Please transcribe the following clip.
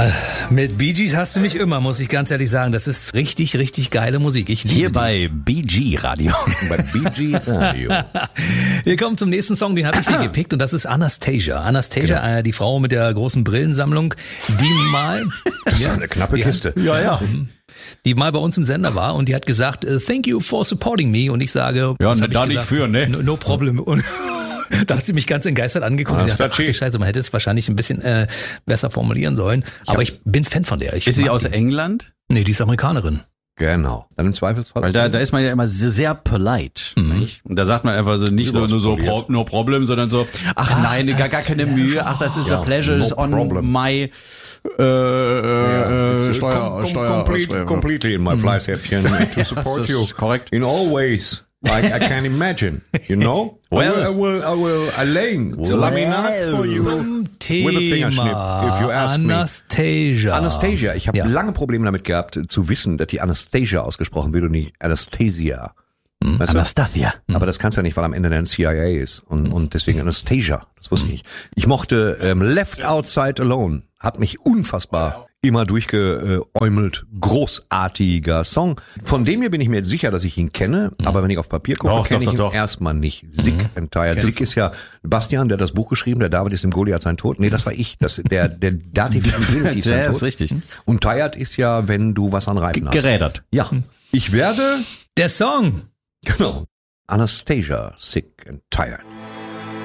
Mit Bee Gees hast du mich immer, muss ich ganz ehrlich sagen. Das ist richtig, richtig geile Musik. Ich liebe Hier die. bei BG Radio. Bei BG Radio. Wir kommen zum nächsten Song, den habe ich hier gepickt und das ist Anastasia. Anastasia, die Frau mit der großen Brillensammlung, die mal... Das ist eine knappe Kiste. Ja. Die mal bei uns im Sender war und die hat gesagt, thank you for supporting me. Und ich sage... Ja, was hab ich da nicht gesagt? für, ne? No problem. Und da hat sie mich ganz entgeistert angeguckt und ich dachte, ach du Scheiße, man hätte es wahrscheinlich ein bisschen besser formulieren sollen. Aber ich bin Fan von der. Ist sie aus England? Nee, die ist Amerikanerin. Genau. Dann im Zweifelsfall. Weil da ist man ja immer sehr polite. Nicht? Und da sagt man einfach so nicht nur so no problem, sondern so, ach nein, gar keine Mühe, ach das ist a pleasure, is on my Steuer. Completely in my Fleißhäppchen to support you. Korrekt. In all ways. I can imagine, you know? Well. I will arrange laminat for you Zum with a fingerschnip, if you Thema ask me. Anastasia. Anastasia. Ich habe Ja. lange Probleme damit gehabt, zu wissen, dass die Anastasia ausgesprochen wird und nicht Anastasia. Weißt du? Anastasia. Aber das kannst du ja nicht, weil am Ende dann CIA ist. Und deswegen Anastasia. Das wusste ich nicht. Ich mochte Left Outside Alone. Hat mich unfassbar immer durchgeäumelt. Großartiger Song. Von dem hier bin ich mir jetzt sicher, dass ich ihn kenne. Aber wenn ich auf Papier gucke, kenne ich ihn erstmal nicht. Sick and Tired. Sick ist ja Bastian, der hat das Buch geschrieben. Der David ist im Goliath sein Tod. Nee, das war ich. Der Dativ Infinity ist sein Der Tod. ist richtig. Und Tired ist ja, wenn du was an Reifen hast. Gerädert. Ja. Ich werde... Der Song. Genau. Anastasia, Sick and Tired.